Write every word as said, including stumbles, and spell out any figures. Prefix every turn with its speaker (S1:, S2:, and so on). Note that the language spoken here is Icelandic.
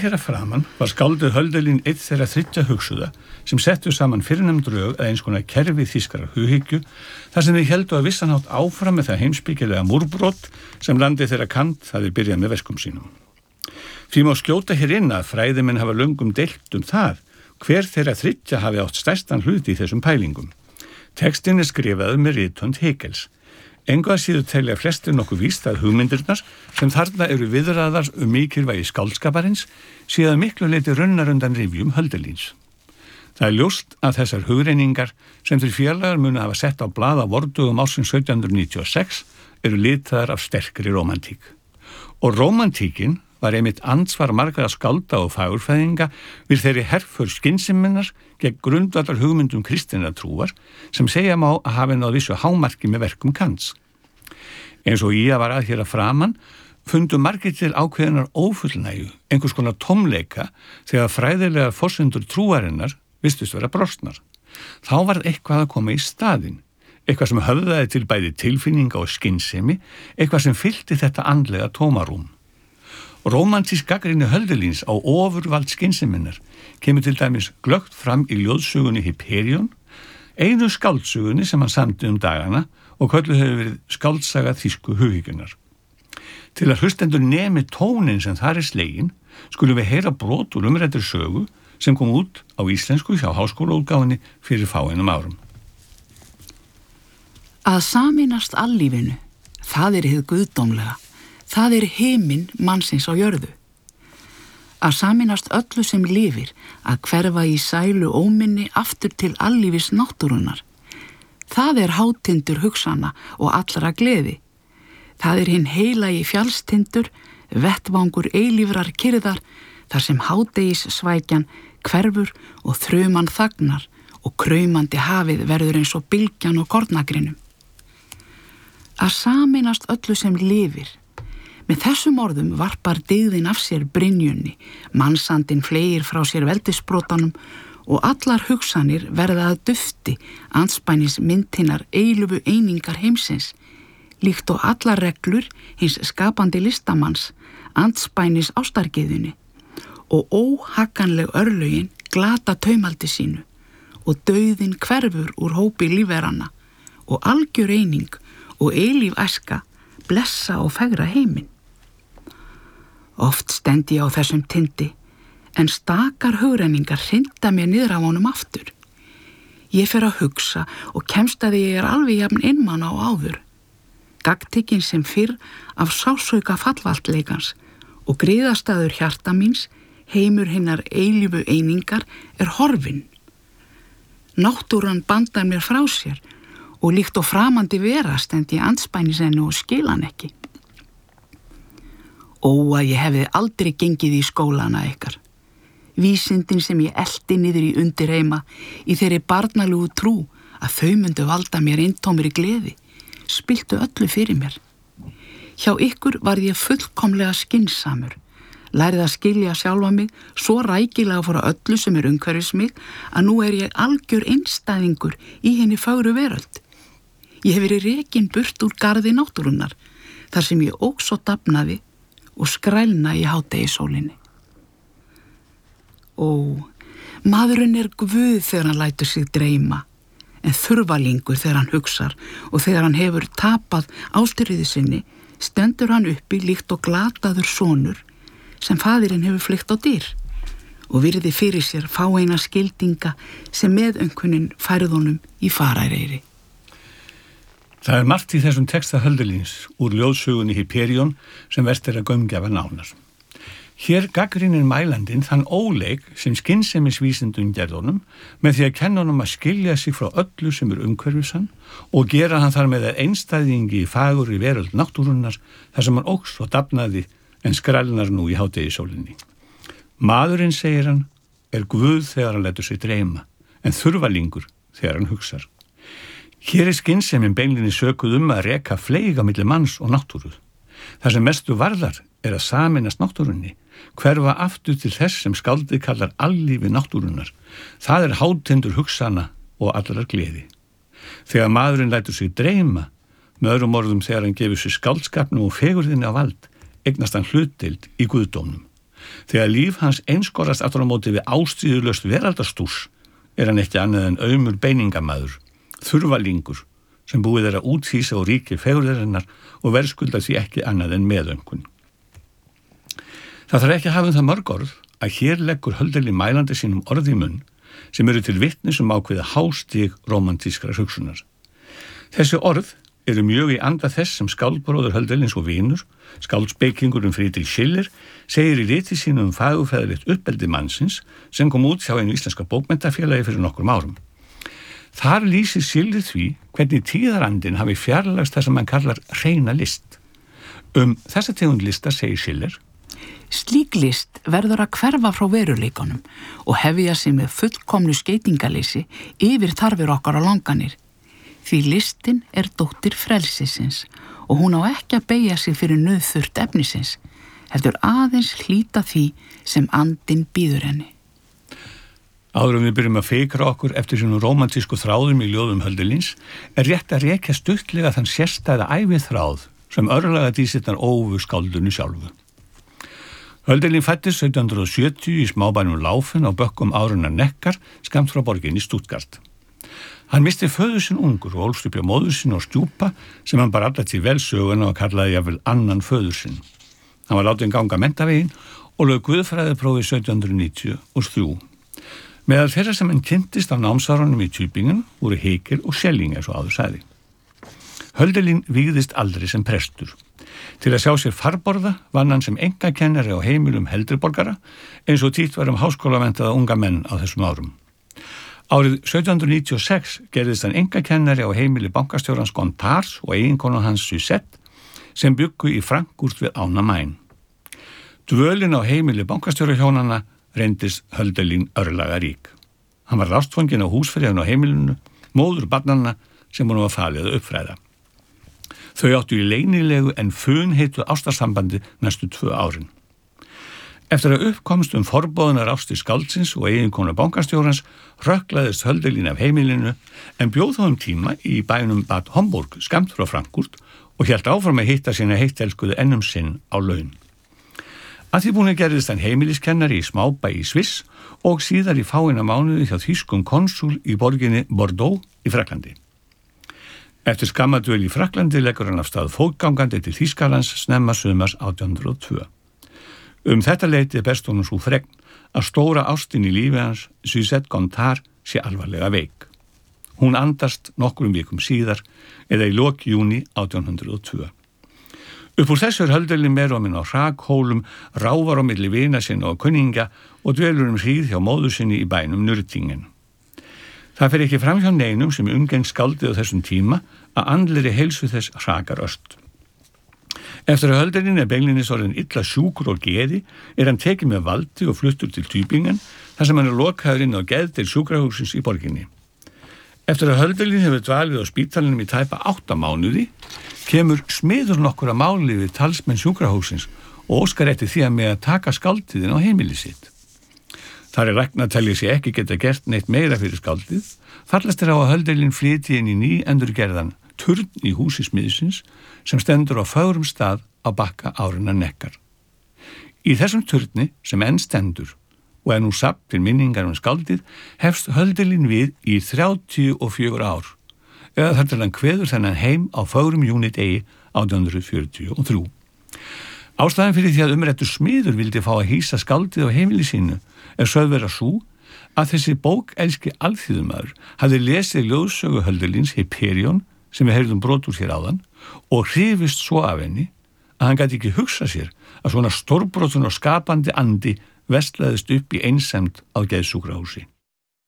S1: hér að framan var skáldið Hölderlin einn þeirra þriggja hugsuða sem settu saman fyrrnefnd drög að eins konar kerfi þýskrar hughyggju þar sem þeir héldu að vissan hátt áfram með það heimspekilega múrbrot sem landið þeirra Kant hafi byrjað með verkum sínum. Því má skjóta hér inn að fræðimenn hafa löngum deilt um það hver þeirra þriggja hafi átt stærstan hluti í þessum pælingum. Textin er skrifaður með rithönd Hegels. Engu að síður telja flestir nokkuð víst að hugmyndirnar sem þarna eru viðraðar um mikilvægi skáldskaparins séu miklu leyti runnar undan rifjum Hölderlins. Það er ljóst að þessar hugreiningar sem þeir félagar munu hafa sett á blað á vordugum ársins sautján hundruð níutíu og sex eru litaðar af sterkri rómantík. Og rómantíkin var einmitt ansvar margra skálda og fagurfræðinga við þeirri herför skynseminnar gegn grundvallar hugmyndum kristinnar trúar sem segja má að hafi náð vissu hámarki með verkum Kants. Eins og í að var að hér að framan fundu margir til ákveðinar ófullnægju, einhvers konar tómleika þegar fræðilegar forsendur trúarinnar virtust vera brostnar. Þá varð eitthvað að koma í staðinn, eitthvað sem höfðaði til bæði tilfinninga og skynsemi, eitthvað sem fyllti þetta andlega tómarúm. Rómantísk gagnrýni Hölderlins á ofurvald skynseminnar kemur til dæmis glöggt fram í ljóðsögunni Hyperion, einu skáldsögunni sem hann samdi um dagana og kölluð hefur verið skáldsaga þýsku hughyggjunnar. Til að hlustendur nemi tónin sem þar er slegin, skulum við heyra brot úr umræddri sögu sem kom út á íslensku hjá háskólaútgáfunni fyrir fáeinum árum.
S2: Að sameinast allífinu, það er hið guðdómlega. Það er himinn mannsins á jörðu. Að sameinast öllu sem lifir, að hverfa í sælu óminni aftur til allífis náttúrunnar. Það er hátindur hugsana og allra gleði. Það er hinn heilagi fjallstindur, vettvangur eilífrar kyrðar, þar sem hádegis svækjan hverfur og þruman þagnar og kraumandi hafið verður eins og bylgjan og kornagrinum. Að sameinast öllu sem lifir. Með þessum orðum varpar dygðin af sér brynjunni, mannsandinn fleygir frá sér veldisbrotanum og allar hugsanir verða að dufti andspænis myndhinnar eilífu einingar heimsins, líkt og allar reglur hins skapandi listamanns andspænis ástargyðjunni og óhagganleg örlögin glata taumaldi sínu og dauðin hverfur úr hópi lífveranna og algjör eining og eilíf æska blessa og fegra heiminn. Oft stend ég á þessum tindi, en stakar hugrenningar hrinda mér niður á honum aftur. Ég fer að hugsa og kemst að ég er alveg jafn einmana á áður. Gagntekinn sem fyrr af sásauka fallvaltleikans og griðastaður hjarta míns, heimur hinnar eilífu einingar, er horfinn. Náttúran bandar mér frá sér og líkt og framandi vera stend ég andspænis henni og skil hann ekki. Ó, að ég hefði aldrei gengið í skólana ykkar. Vísindin sem ég elti niður í undirheima í þeirri barnalugu trú að þau myndu valda mér eintómri gleði, spilltu öllu fyrir mér. Hjá ykkur var ég fullkomlega skynsamur, lærið að skilja sjálfa mig svo rækilega fór að öllu sem er umhverfis mig að nú er ég algjör einstæðingur í henni fögru veröld. Ég hef verið rekin burt úr garði náttúrunnar, þar sem ég óx og dafnaði og skrælna í hádegisólinni. Ó, maðurinn er guð þegar hann lætur sig dreyma, en þurfalingur þegar hann hugsar og þegar hann hefur tapað ástyrriði sinni, stendur hann uppi líkt og glataður sonur sem faðirinn hefur fleygt á dyr og virði fyrir sér fáeina skildinga sem meðönkunin færð honum í farareyri.
S1: Það er margt í þessum texta Hölderlins úr ljóðsögunni Hyperion sem vert er að gaumgjafa nánar. Hér gagnrýnir mælandinn þann óleik sem skynsemisvísindum gerðunum með því að kenna honum að skilja sig frá öllu sem er umhverfisann og gera hann þar með að einstæðingi í fagur í veröld náttúrunnar þar sem hann óx og dafnaði en skrælnar nú í hádegisólinni. Maðurinn, segir hann, er guð þegar hann lætur sig dreyma en þurfalingur þegar hann hugsar. Hér er skynsemin beinlinni sökuð um að reka fleyg á milli manns og náttúru. Það sem mestu varðar er að sameinast náttúrunni, hverfa aftur til þess sem skáldið kallar allífi náttúrunnar. Það er hátindur hugsana og allrar gleði. Þegar maðurinn lætur sig dreyma, með öðrum orðum þegar hann gefur sig skáldskapnum og fegurðinni á vald, eignast hann hlutdeild í guðdómnum. Þegar líf hans einskorast aftur á móti við ástríðulaust veraldarstúrs er hann ekki annað en aumur beiningamæður, þurfalingur, sem búið er að úthýsa og ríki fegurðarinnar og verðskulda því ekki annað en meðöngun. Það þarf ekki að hafa um það mörg orð að hér leggur Hölderlin mælandi sínum orð í munn sem eru til vitnis um ákveða hástig rómantískrar hugsunar. Þessi orð eru mjög í anda þess sem skáldbróður Hölderlins og vinur, skáldspekingur um Friedrich Schiller, segir í riti sínu um fagurfræðilegt uppeldi mannsins sem kom út hjá einu íslenska bókmenntafélagi fyrir nokkrum árum. Þar lýsir Schiller því hvernig tíðarandinn hafi fjarlægst það sem hann kallar hreina list. Um þessa tegund lista segir Schiller:
S2: Slík list verður að hverfa frá veruleikunum og hefja sig með fullkomnu skeytingaleysi yfir þarfir okkar á langanir. Því listin er dóttir frelsisins og hún á ekki að beygja sig fyrir nauðþurrt efnisins, heldur aðeins hlýta því sem andinn býður henni.
S1: Áður en við byrjum að feikra okkur eftir sínum rómantísku þráðum í ljóðum Hölderlins er rétt að rekja stuttlega þann sérstæða ævið þráð sem örlaga dísirnar ófu skáldunu sjálfu. Hölderlin fættist sautján hundrað sjötíu í smábænum Laufen á bökkum árunnar Neckar skammt frá borginni Stuttgart. Hann misti föður sinn ungur og ólst upp hjá móður sinn og stjúpa sem hann bara alla til vel söguna og kallaði jafnvel annan föður sinn. Hann var látinn ganga menntaveginn og lauk guðfræðiprófi sautján hundrað níutíu og þrjú. Meðal þeirra sem hann kynntist á námsárunum í Tübingen voru Hegel og Schelling eins og áður sagði. Hölderlin vígðist aldrei sem prestur. Til að sjá sér farborða vann hann sem einkakennari á heimilum heldriborgara eins og títt var um háskólamenntaða unga menn á þessum árum. Árið sautján hundrað níutíu og sex gerðist hann einkakennari á heimili bankastjórans Gontars og eiginkonu hans Suzette sem bjuggu í Frankfurt við ána Main. Dvölin á heimili bankastjórahjónanna reyndist Hölderlin örlaga rík. Hann var rástfanginn á húsfriðan á heimilinu, móður barnanna sem honum var falið að uppfræða. Þau áttu í leynilegu en funheitu ástarsambandi næstu tvö árin. Eftir að uppkomst um forboðunar ásti skáldsins og eiginkonu bankastjórans rökklaðist Hölderlin af heimilinu en bjóð þá um tíma í bænum Bad Homburg skammt frá Frankfurt og hélt áfram að hitta sína heittelskuðu ennum sinn á laun. Að því búin gerðist hann heimiliskennari í smábæ í Sviss og síðar í fáina mánuði hjá þýskum konsúl í borginni Bordeaux í Fraklandi. Eftir skammadvöl í Fraklandi leggur hann af stað fótgangandi til Þýskalands snemma sumars átján hundrað og tvö. Um þetta leyti berst honum sú fregn að stóra ástin í lífi hans, Suzette Gontard, sé alvarlega veik. Hún andast nokkrum vikum síðar eða í lok júní átján hundrað og tvö. Upp úr þessu er Hölderlin meira á minn á hrakhólum, ráfar á milli vina sinna og kunningja og dvelur um hríð hjá móður sinni í bænum Nürtingen. Það fer ekki fram hjá neinum sem umgengst skáldið á þessum tíma að andlegri heilsu þess hrakar öst. Eftir að Hölderlin er beinlínis orðinn illa sjúkur og geði er hann tekið með valdi og fluttur til Tübingen þar sem hann er lokaður inn á geðdeild sjúkrahússins í borginni. Eftir að Hölderlin hefur dvalið á spítalinum í tæpa átta mánuði kemur smiður nokkur að máli við talsmenn sjúkrahússins og óskar eftir því að með að taka skáldið á heimili sitt. Þar er rækna að telja sig ekki geta gert neitt meira fyrir skáldið, fallast er á að Hölderlin flytji inn í ný endurgerðan turn í húsi smiðsins sem stendur á fögrum stað á bakka árinnar Neckar. Í þessum turni sem enn stendur og er nú safn til minningar um skáldið hefst Hölderlin við í þrjátíu og fjögur ár eða þar til hann kveður þennan heim á fögrum júnidegi átján hundrað fjörutíu og þrjú. Ástæðan fyrir því að umrættur smiður vildi fá að hýsa skáldið á heimili sínu er sögð vera sú að þessi bókelski alþýðumaður hafði lesið ljóðsögu Hölderlins Hyperion sem við heyrðum brot úr hér áðan og hrifist svo af henni að hann gæti ekki hugsa sér að svona stórbrotun og skapandi andi vestlaðist upp í einsemd á geðsjúkrahúsi.